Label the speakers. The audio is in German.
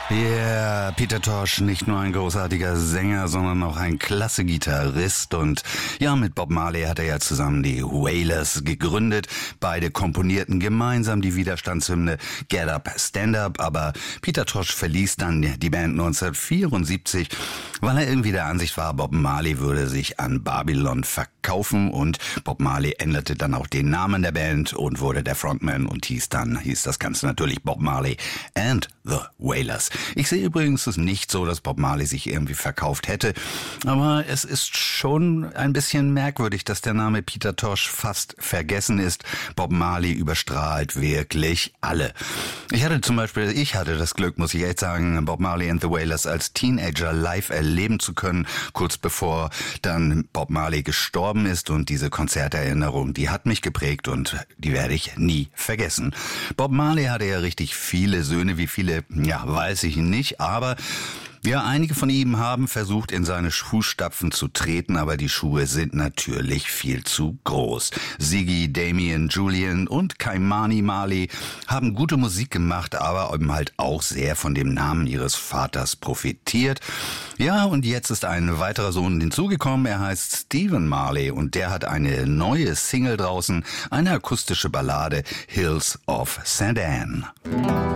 Speaker 1: Ja, Peter Tosh, nicht nur ein großartiger Sänger, sondern auch ein klasse Gitarrist. Und ja, mit Bob Marley hat er ja zusammen die Wailers gegründet. Beide komponierten gemeinsam die Widerstandshymne Get Up, Stand Up. Aber Peter Tosh verließ dann die Band 1974, weil er irgendwie der Ansicht war, Bob Marley würde sich an Babylon verkaufen. Und Bob Marley änderte dann auch den Namen der Band und wurde der Frontman und hieß das Ganze natürlich Bob Marley and the Wailers. Ich sehe übrigens es nicht so, dass Bob Marley sich irgendwie verkauft hätte, aber es ist schon ein bisschen merkwürdig, dass der Name Peter Tosh fast vergessen ist. Bob Marley überstrahlt wirklich alle. Ich hatte das Glück, muss ich echt sagen, Bob Marley and the Wailers als Teenager live erleben zu können, kurz bevor dann Bob Marley gestorben ist, und diese Konzerterinnerung, die hat mich geprägt und die werde ich nie vergessen. Bob Marley hatte ja richtig viele Söhne, wie viele, ja, weiß ich nicht, aber ja, einige von ihm haben versucht, in seine Fußstapfen zu treten, aber die Schuhe sind natürlich viel zu groß. Ziggy, Damien, Julian und Ky-Mani Marley haben gute Musik gemacht, aber eben halt auch sehr von dem Namen ihres Vaters profitiert. Ja, und jetzt ist ein weiterer Sohn hinzugekommen, er heißt Stephen Marley und der hat eine neue Single draußen, eine akustische Ballade, Hills of St. Anne.